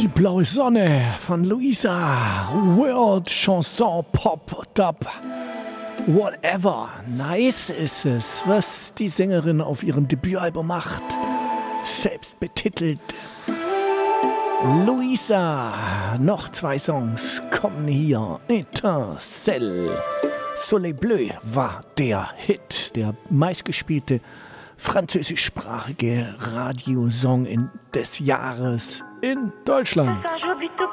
Die blaue Sonne von Luisa. World Chanson Pop Dub. Whatever. Nice ist es, was die Sängerin auf ihrem Debütalbum macht. Selbst betitelt. Luisa. Noch 2 Songs kommen hier. Etincelle. Soleil Bleu war der Hit, der meistgespielte französischsprachige Radiosong des Jahres in Deutschland. Ce soir j'oublie tout